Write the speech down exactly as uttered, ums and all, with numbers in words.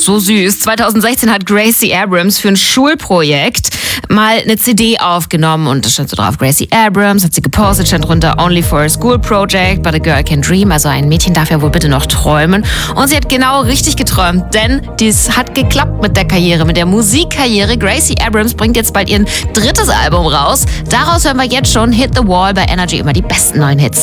So süß. zweitausendsechzehn hat Gracie Abrams für ein Schulprojekt mal eine C D aufgenommen und da stand so drauf, Gracie Abrams hat sie gepostet, stand drunter Only for a School Project, but a girl can dream. Also ein Mädchen darf ja wohl bitte noch träumen. Und sie hat genau richtig geträumt, denn dies hat geklappt mit der Karriere, mit der Musikkarriere. Gracie Abrams bringt jetzt bald ihr drittes Album raus. Daraus hören wir jetzt schon Hit the Wall bei Energy, immer die besten neuen Hits.